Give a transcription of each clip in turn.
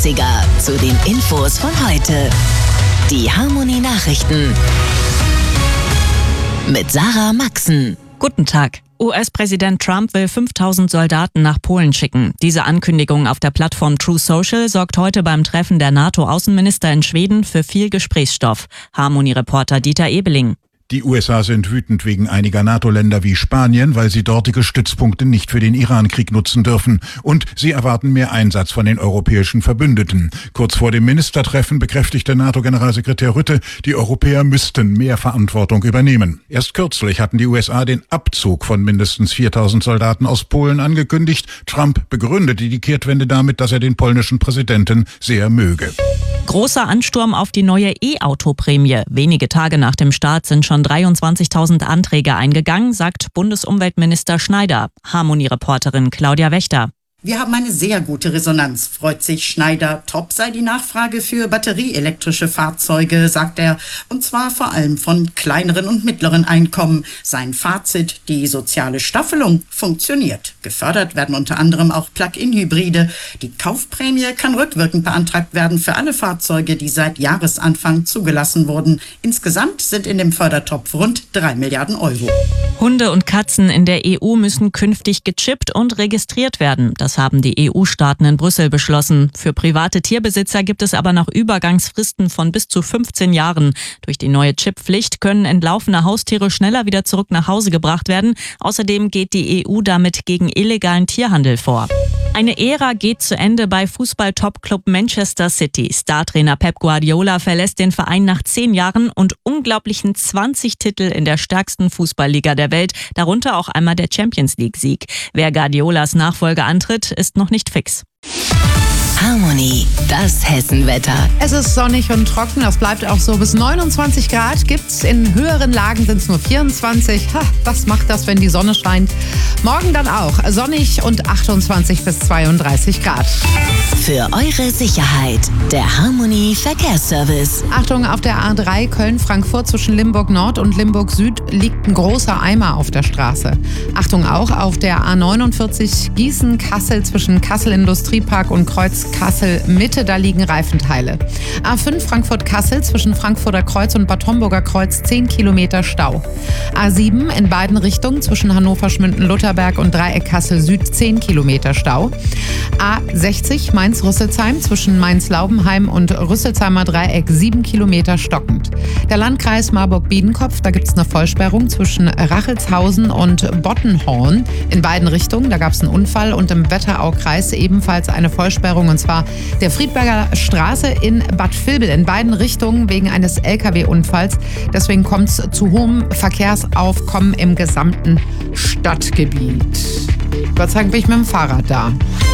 Klassiker zu den Infos von heute. Die Harmony Nachrichten mit Sarah Maxen. Guten Tag. US-Präsident Trump will 5000 Soldaten nach Polen schicken. Diese Ankündigung auf der Plattform True Social sorgt heute beim Treffen der NATO-Außenminister in Schweden für viel Gesprächsstoff. Harmony-Reporter Dieter Ebeling. Die USA sind wütend wegen einiger NATO-Länder wie Spanien, weil sie dortige Stützpunkte nicht für den Iran-Krieg nutzen dürfen. Und sie erwarten mehr Einsatz von den europäischen Verbündeten. Kurz vor dem Ministertreffen bekräftigte NATO-Generalsekretär Rutte, die Europäer müssten mehr Verantwortung übernehmen. Erst kürzlich hatten die USA den Abzug von mindestens 4000 Soldaten aus Polen angekündigt. Trump begründete die Kehrtwende damit, dass er den polnischen Präsidenten sehr möge. Großer Ansturm auf die neue E-Auto-Prämie. Wenige Tage nach dem Start sind schon 23.000 Anträge eingegangen, sagt Bundesumweltminister Schneider. Harmony-Reporterin Claudia Wächter. Wir haben eine sehr gute Resonanz, freut sich Schneider. Top sei die Nachfrage für batterieelektrische Fahrzeuge, sagt er. Und zwar vor allem von kleineren und mittleren Einkommen. Sein Fazit, die soziale Staffelung funktioniert. Gefördert werden unter anderem auch Plug-in-Hybride. Die Kaufprämie kann rückwirkend beantragt werden für alle Fahrzeuge, die seit Jahresanfang zugelassen wurden. Insgesamt sind in dem Fördertopf rund 3 Milliarden Euro. Hunde und Katzen in der EU müssen künftig gechippt und registriert werden. Das haben die EU-Staaten in Brüssel beschlossen. Für private Tierbesitzer gibt es aber noch Übergangsfristen von bis zu 15 Jahren. Durch die neue Chipppflicht können entlaufene Haustiere schneller wieder zurück nach Hause gebracht werden. Außerdem geht die EU damit gegen illegalen Tierhandel vor. Eine Ära geht zu Ende bei Fußball-Topclub Manchester City. Startrainer Pep Guardiola verlässt den Verein nach 10 Jahren und unglaublichen 20 Titel in der stärksten Fußballliga der Welt, darunter auch einmal der Champions-League-Sieg. Wer Guardiolas Nachfolger antritt, ist noch nicht fix. Harmony, das Hessenwetter. Es ist sonnig und trocken, das bleibt auch so. Bis 29 Grad gibt's. In höheren Lagen sind es nur 24. Was macht das, wenn die Sonne scheint? Morgen dann auch sonnig und 28 bis 32 Grad. Für eure Sicherheit, der Harmony Verkehrsservice. Achtung, auf der A3 Köln-Frankfurt zwischen Limburg Nord und Limburg Süd liegt ein großer Eimer auf der Straße. Achtung auch auf der A49 Gießen-Kassel zwischen Kassel Industriepark und Kreuz Kassel Mitte, da liegen Reifenteile. A5 Frankfurt-Kassel zwischen Frankfurter Kreuz und Bad Homburger Kreuz 10 Kilometer Stau. A7 in beiden Richtungen zwischen Hannover-Schmünden-Lutherberg und Dreieck Kassel Süd 10 Kilometer Stau. A60 Mainz-Rüsselsheim zwischen Mainz-Laubenheim und Rüsselsheimer Dreieck 7 Kilometer stockend. Der Landkreis Marburg-Biedenkopf, da gibt es eine Vollsperrung zwischen Rachelshausen und Bottenhorn in beiden Richtungen. Da gab es einen Unfall und im Wetteraukreis ebenfalls eine Vollsperrung, und zwar der Friedberger Straße in Bad Vilbel in beiden Richtungen wegen eines LKW-Unfalls. Deswegen kommt es zu hohem Verkehrsaufkommen im gesamten Stadtgebiet. Gott sei Dank bin ich mit dem Fahrrad da.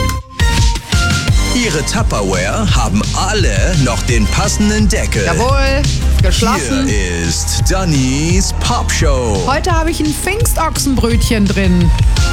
Ihre Tupperware haben alle noch den passenden Deckel. Jawohl, geschlossen. Hier ist Dannys Popshow. Heute habe ich ein Pfingstochsenbrötchen drin.